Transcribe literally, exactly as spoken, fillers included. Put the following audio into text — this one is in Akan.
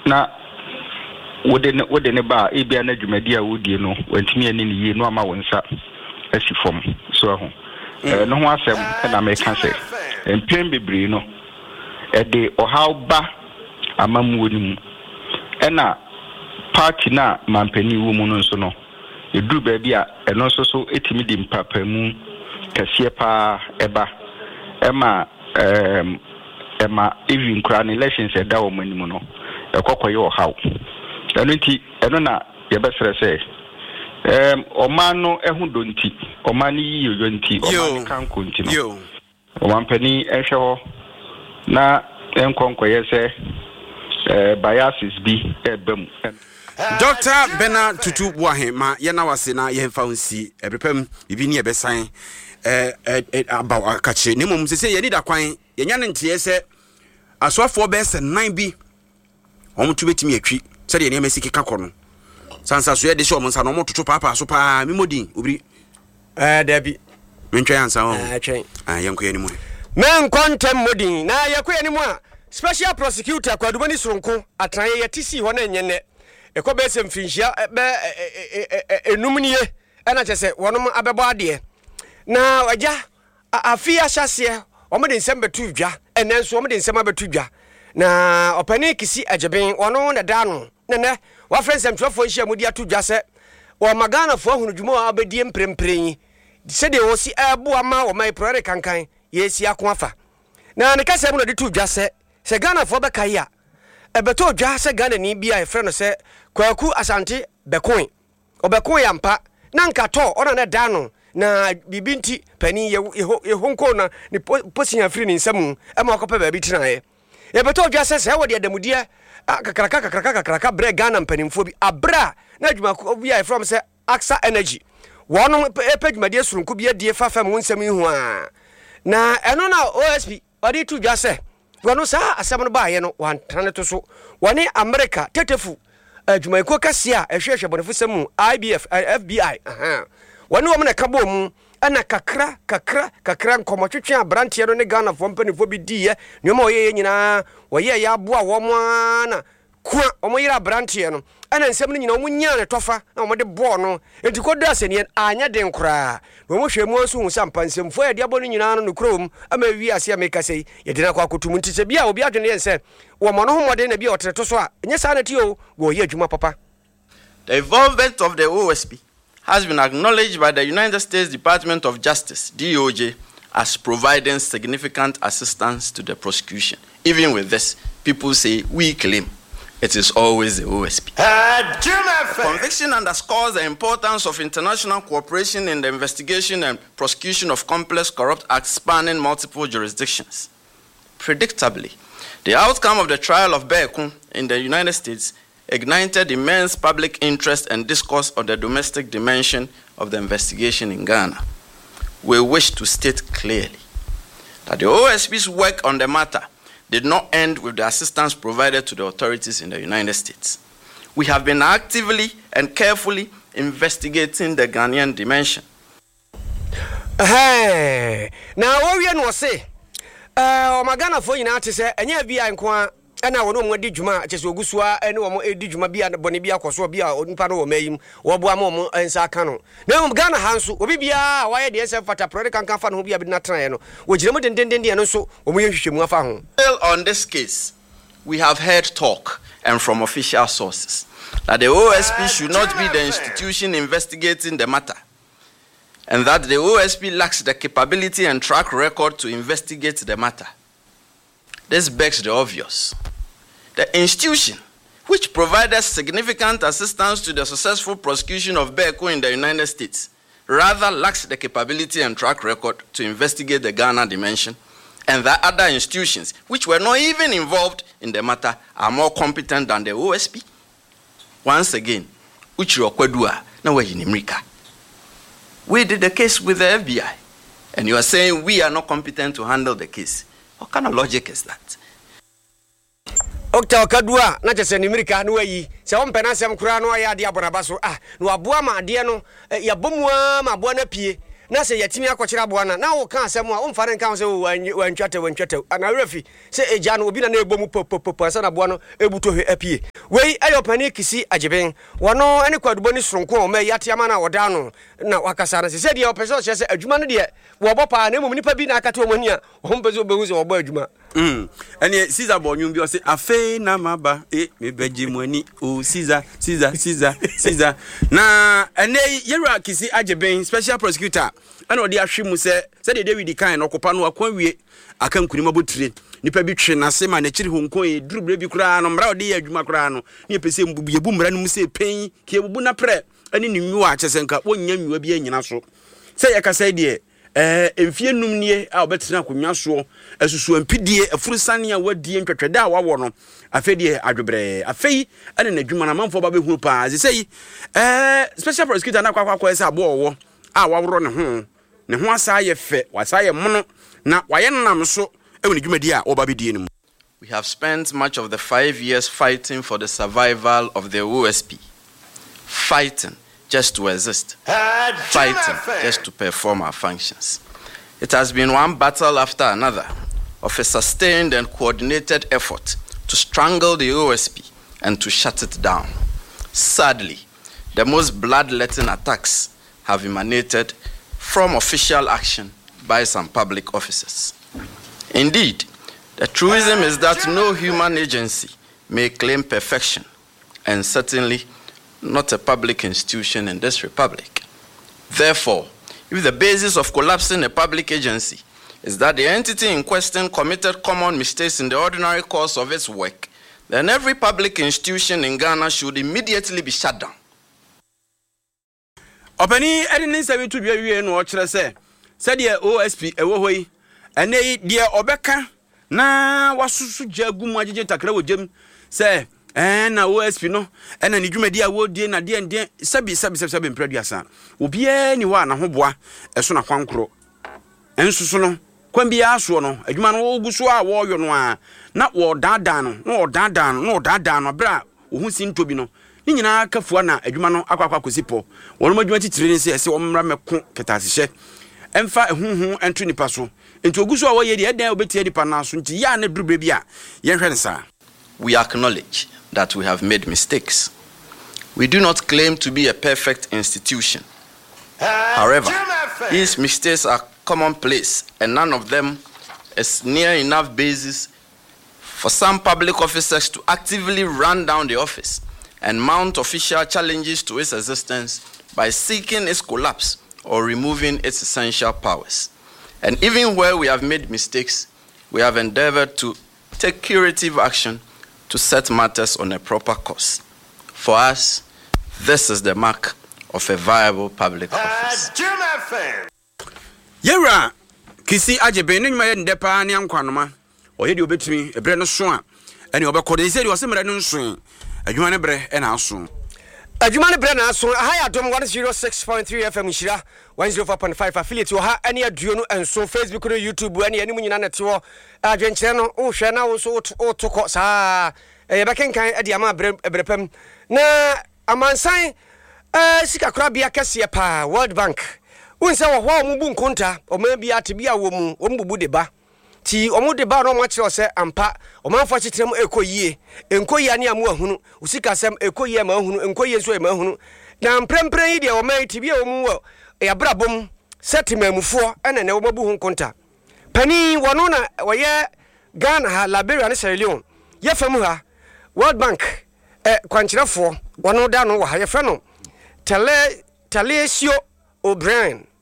na wode ne wode ne ba e bia na dwumadi a wodie no wantimi ani ne yie no ama wonsa asi fom so ho eh no ho asem na me ka se empem bebre no e de ohaw ba amamuo ni mu ena party na mampani wo mu no nso no edu ba bia eno nso so etimi di mpapamu kase pa eba ema em ema even crown elections e da wo mani mu no e kokoye ohaw eno nti eno na ye besere se em omano ehu donti omani yiyo nti omani kanko nti no omampani ehwe ho na enkonkoye se eh biases bi ebam. Doctor Bernard Tutu Boahe ma yena wase na yemfa unsi ebrepem bibi ne ebesan eh eh about akache ne mum sese ye ni da kwan ye nya ne ntie se asoafo be se nine bi omutu betimi atwi se de ne mesiki kakọ no sansa so ye de se omunsa no omutoto papa so pa memodin obiri eh dabi mentwa yansa ho eh twen ah yenko ye ni mu men kontem modin na yakọ ye ni mu a special prosecutor Kwadubani Soronko atran ye tisi ho na nyene ekobe se mfinhia be enumnie ena chese wonom abebo ade na waja afia hyase omode nsem betu dwa enenso omode nsem abetu dwa na opani kisi ageben wono na dano nene wa friends twelve nhia mudi atu dwa se wo magana fo hunu dwuma abedie mprempren se de wo si ebo ama wo mai prore kankan ye si ako afa na ne kase mu na de tu dwa se se Ghana fo be kaya ebeto dwa se Ghana ni bia e frɛ no se Kwaku Asante Bekoin Obekoin ampa na nkato ona na dano na bibinti pani ye ye honko na ni posinya free ni nsam e ma okopa ba bi tinae ebeto dwa se se wo de adamudia kakraka kakraka kakraka bre Ghana mpanimfo bi abra na adwuma bia e from se Axa Energy wono epedwumade Soronko bia die fa fam nsam ihu a na eno na O S P odi tu dwa se wono sa asem no ba ye no wan tane to so woni America tetefu adwumayiko kasia ehwehwe bonefo samu I B F F B I aha woni wo na kabo mu ana kakra kakra kakra nkomotwetwe abrantie no ne Ghana fo mpanifo bi diye nyoma oyeye nyina woye ya aboa wo mo na kwa omoyira abrantie no ana nsem no nyina omunya ne tofa na omode bo no enti koda senien anya den kura no mo hwemu anso hu sampa nsemfo ya diabo no nyina no krom ama wi ase ameka sei ye dina kwa kotum nti se bia obi adwene yense wo mo no homode na bia oteto so a nya sa na ti o wo ye adwuma papa. The involvement of the O S P has been acknowledged by the United States Department of Justice D O J as providing significant assistance to the prosecution. Even with this, people say we claim it is always the O S P. Uh, Conviction underscores the importance of international cooperation in the investigation and prosecution of complex corrupt acts spanning multiple jurisdictions. Predictably, the outcome of the trial of Bekoin in the United States ignited immense public interest and discourse on the domestic dimension of the investigation in Ghana. We wish to state clearly that the O S P's work on the matter did not end with the assistance provided to the authorities in the United States. We have been actively and carefully investigating the Ghanaian dimension. Hey, now what we no say? Uh, Omagana for you now to say, and yeah, be I and I will di juma just ogusua and no more di juma bia bonibia kwaso bia onpano o mayim wo boa mo ensa kano na Ghana hanso obi bia why the S F fata prode kan kan fa no bia bi na tran no wo gire mo den den den no so o mo yehwehwemu afa ho. On this case, we have heard talk and from official sources that the O S P should not be the institution investigating the matter, and that the O S P lacks the capability and track record to investigate the matter. This begs the obvious. The institution, which provided significant assistance to the successful prosecution of Bekoin in the United States, rather lacks the capability and track record to investigate the Ghana dimension, and that other institutions, which were not even involved in the matter, are more competent than the O S P. Once again, Uchiro Kwadua, now we're in America. We did the case with the F B I, and you are saying we are not competent to handle the case. What kind of logic is that? Okta Kadua na chese ni America no yi se won penasem kura no ya de abonabaso ah no aboa ma de no ya bomua ma aboa na pie na se yatimi akokyera boa na na wo ka asem a wo mfa ne kan se wantwate wantwate ana refi se eja no obi na na ebomu popopo asa na boa no ebuto hwe apie wei ayo pani kisi Agyeben wono ene kwadubo ni soronko o ma yate ama na woda no na wakasa na se se de opeso se se adwuma no de wo bopa na emu nipa bi na akate o mani a wo mpezo obehu se wo bo adwuma mm ene Caesar bonwum bi o se afei na maba e me beji muani o Caesar Caesar Caesar Caesar na ene yera kisi Agyeben special prosecutor ana odi ahwe mu se se de David kan no kopa no akwanwie aka nkunima botire nipa bi twe na se ma na kiri honkon e durubre bi kura no mra odi adwuma kura no ne pese mbubu yebu mra no mu se pen ke bubu na pre ani ni nwu a chesenka wonya nwu bi anyina so se yakasa de eh emfie num nie a obetena konwa so asusu ampidie afurusane a wadie ntwetwede a wawo no afedie adwobre afei ane na dwuma na manfo ba behu pa sei eh special prosecutor na kwakwa kwa ese abo owo a waworo ne ho ne ho asa ye fe wasa ye mono na waye nam so ewe ne dwumadi a oba bedie nim. We have spent much of the five years fighting for the survival of the O S P, fighting just to exist, fighting just to perform our functions. It has been one battle after another of a sustained and coordinated effort to strangle the O S P and to shut it down. Sadly, the most bloodletting attacks have emanated from official action by some public officers. Indeed, the truism is that no human agency may claim perfection, and certainly not a public institution in this republic. Therefore, if the basis of collapsing a public agency is that the entity in question committed common mistakes in the ordinary course of its work, then every public institution in Ghana should immediately be shut down. Opani edin seven to be no ochre se said the O S P ewo hoi ene de obeka na wasusu jagum agije takra wojem se eh na O S P no ena ni dwumadi a wodie na de de sabi sabi sabi mpraduasa obi e ni wa na hoboa eso na kwankro ensusu no kwambia aso no adwuma no oguso a wo yo no a na wo dadan no no dadan no dadan no bra ohun sintobi no ni nyina kafua na adwuma no akwakwa kosipo wono madwuma titire ni se se omra meko ketasehye emfa ehunhu entru nipa so enti oguso a wo ye de edan obetie nipa na so nti ya na durubre bia ye hwe nsa. We acknowledge that we have made mistakes. We do not claim to be a perfect institution. However, these mistakes are commonplace, and none of them is near enough basis for some public officers to actively run down the office and mount official challenges to its existence by seeking its collapse or removing its essential powers. And even where we have made mistakes, we have endeavored to take curative action to set matters on a proper course. For us, this is the mark of a viable public office. Yera kisi Agyeben nyuma ye ndepa ne ankwanoma oye de obetumi ebre no so a ene obekode se de osemre no nso adwuma ne bre e na aso adwuma ne bre na aso ha ya dom one oh six point three F M Shira one oh four point five affiliate ha ene aduo no enso Facebook no YouTube ene ene munyina nete wo adwenkyere no wo hwe na wo so wo tokọ saa e be kenkan e de ama bre brepam na amansan eh sika kura bia kese pa World Bank unse wo ho mu bu nkonta o ma bia te bia wo mu o mbubu de ba ti o mu de ba no mo kire o se ampa o ma fo kyetere mu ekoyie enkoyie ane amu ahunu usika sem ekoyie ma ahunu enkoyie so ma ahunu na mprempren yi de o ma te bia wo mu ya brabom setimamufo ene ne wo mabu hu nkonta pani wono na woye Ghana ha Liberia ne Sierra Leone ye famu ha World Bank eh kwankyerefo wono da no wo ha ye fe no tele Talesio O'Brien